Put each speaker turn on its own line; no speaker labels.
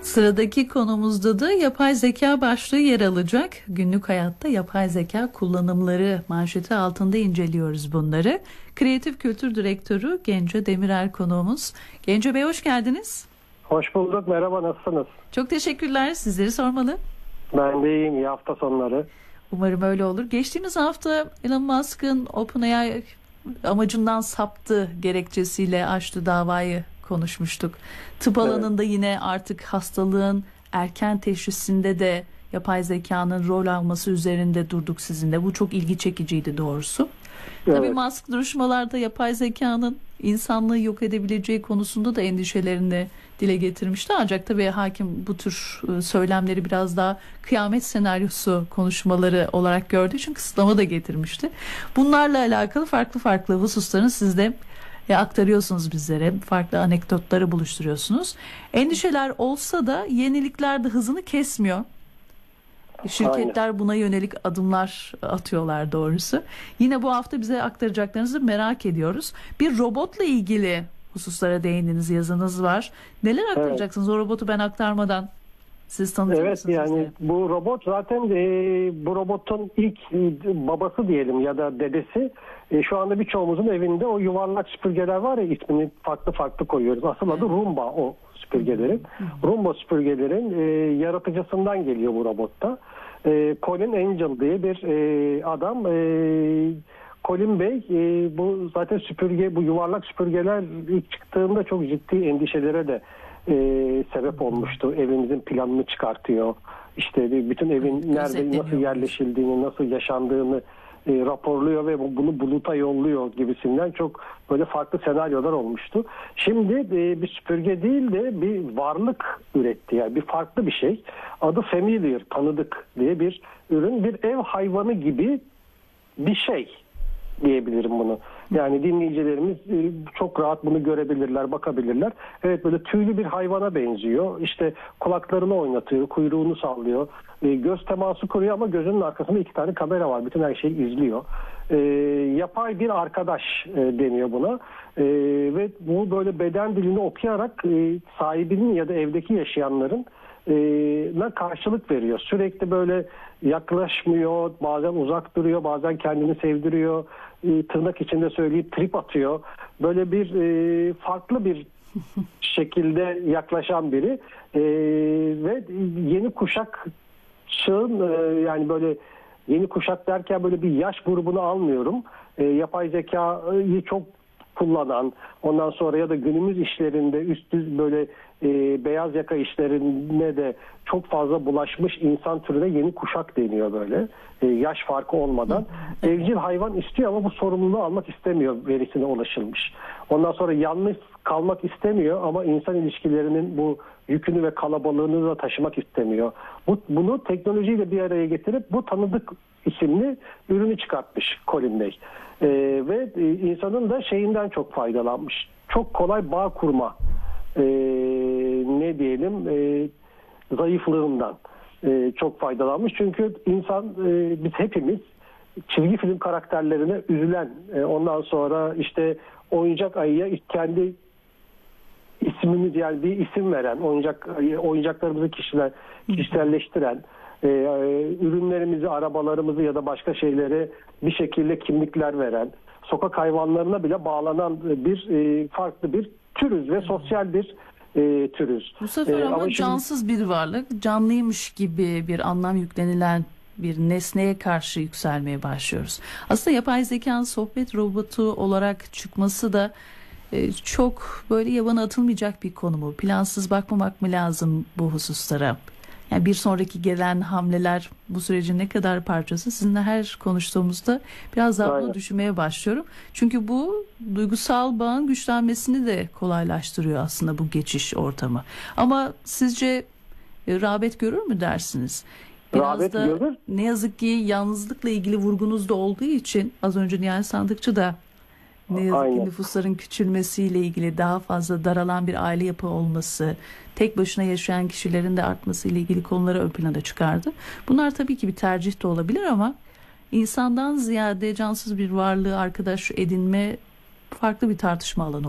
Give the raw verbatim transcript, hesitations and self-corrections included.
Sıradaki konumuzda da yapay zeka başlığı yer alacak. Günlük hayatta yapay zeka kullanımları manşeti altında inceliyoruz bunları. Kreatif Kültür Direktörü Gence Demirel konuğumuz. Gence Bey, hoş geldiniz.
Hoş bulduk. Merhaba, nasılsınız?
Çok teşekkürler. Sizleri sormalı.
Ben de iyiyim. İyi hafta sonları.
Umarım öyle olur. Geçtiğimiz hafta Elon Musk'ın OpenAI amacından saptı gerekçesiyle açtı davayı konuşmuştuk. Tıp evet. alanında yine artık hastalığın erken teşhisinde de yapay zekanın rol alması üzerinde durduk sizinle. Bu çok ilgi çekiciydi doğrusu. Evet. Tabii Musk duruşmalarda yapay zekanın insanlığı yok edebileceği konusunda da endişelerini dile getirmişti. Ancak tabii hakim bu tür söylemleri biraz daha kıyamet senaryosu konuşmaları olarak gördüğü için kısıtlama da getirmişti. Bunlarla alakalı farklı farklı hususların siz de e, aktarıyorsunuz bizlere. Farklı anekdotları buluşturuyorsunuz. Endişeler olsa da yenilikler de hızını kesmiyor. Şirketler Aynen. buna yönelik adımlar atıyorlar doğrusu. Yine bu hafta bize aktaracaklarınızı merak ediyoruz. Bir robotla ilgili hususlara değindiğiniz yazınız var. Neler aktaracaksınız? Evet. O robotu ben aktarmadan siz tanıtır
Evet,
mısınız?
yani size? Bu robot zaten e, bu robotun ilk e, babası diyelim ya da dedesi e, şu anda birçoğumuzun evinde o yuvarlak süpürgeler var ya, ismini farklı farklı koyuyoruz. Asıl adı Roomba o süpürgelerin. Roomba süpürgelerin e, yaratıcısından geliyor bu robotta. E, Colin Angel diye bir e, adam. E, Colin Bey e, bu zaten süpürge, bu yuvarlak süpürgeler ilk çıktığında çok ciddi endişelere de e, sebep olmuştu. Evimizin planını çıkartıyor. İşte bütün evin nerede nasıl yerleşildiğini, nasıl yaşandığını e, raporluyor ve bunu buluta yolluyor gibisinden çok böyle farklı senaryolar olmuştu. Şimdi e, bir süpürge değil de bir varlık üretti. Yani bir farklı bir şey. Adı Familiar, tanıdık diye bir ürün. Bir ev hayvanı gibi bir şey diyebilirim bunu. Yani dinleyicilerimiz çok rahat bunu görebilirler, bakabilirler. Evet, böyle tüylü bir hayvana benziyor. İşte kulaklarını oynatıyor, kuyruğunu sallıyor. Göz teması kuruyor ama gözünün arkasında iki tane kamera var. Bütün her şeyi izliyor. E, yapay bir arkadaş e, deniyor buna. E, ve bu böyle beden dilini okuyarak e, sahibinin ya da evdeki yaşayanların na karşılık veriyor. Sürekli böyle yaklaşmıyor, bazen uzak duruyor, bazen kendini sevdiriyor, e, tırnak içinde söyleyip trip atıyor. Böyle bir e, farklı bir şekilde yaklaşan biri e, ve yeni kuşak çağın e, yani böyle yeni kuşak derken böyle bir yaş grubunu almıyorum. E, yapay zekayı çok kullanan, ondan sonra ya da günümüz işlerinde üst düz böyle e, beyaz yaka işlerine de çok fazla bulaşmış insan türüne yeni kuşak deniyor böyle. E, yaş farkı olmadan. Evcil hayvan istiyor ama bu sorumluluğu almak istemiyor, verisine ulaşılmış. Ondan sonra yalnız kalmak istemiyor ama insan ilişkilerinin bu yükünü ve kalabalığını da taşımak istemiyor. Bu, bunu teknolojiyle bir araya getirip bu tanıdık isimli ürünü çıkartmış Colin Bey. Ee, ve e, insanın da şeyinden çok faydalanmış. Çok kolay bağ kurma e, ne diyelim e, zayıflığından e, çok faydalanmış. Çünkü insan e, biz hepimiz çizgi film karakterlerine üzülen, e, ondan sonra işte oyuncak ayıya kendi ismimiz, yani bir isim veren, oyuncak oyuncaklarımızı kişiler kişiselleştiren, e, ürünlerimizi, arabalarımızı ya da başka şeylere bir şekilde kimlikler veren, sokak hayvanlarına bile bağlanan bir e, farklı bir türüz ve sosyal bir e, türüz.
Bu sefer e, ama, ama cansız şimdi... bir varlık, canlıymış gibi bir anlam yüklenilen bir nesneye karşı yükselmeye başlıyoruz. Aslında yapay zekanın sohbet robotu olarak çıkması da e, çok böyle yabana atılmayacak bir konu mu? Plansız bakmamak mı lazım bu hususlara? Yani bir sonraki gelen hamleler bu sürecin ne kadar parçası? Sizinle her konuştuğumuzda biraz daha bunu düşünmeye başlıyorum. Çünkü bu duygusal bağın güçlenmesini de kolaylaştırıyor aslında bu geçiş ortamı. Ama sizce e, rağbet görür mü dersiniz? Biraz
rağbet
da
görür.
Ne yazık ki yalnızlıkla ilgili vurgunuz da olduğu için az önce Nihal Sandıkçı da ne yazık Aynen. ki nüfusların küçülmesiyle ilgili, daha fazla daralan bir aile yapı olması, tek başına yaşayan kişilerin de artmasıyla ilgili konuları ön plana çıkardı. Bunlar tabii ki bir tercih de olabilir ama insandan ziyade cansız bir varlığı arkadaş edinme farklı bir tartışma alanı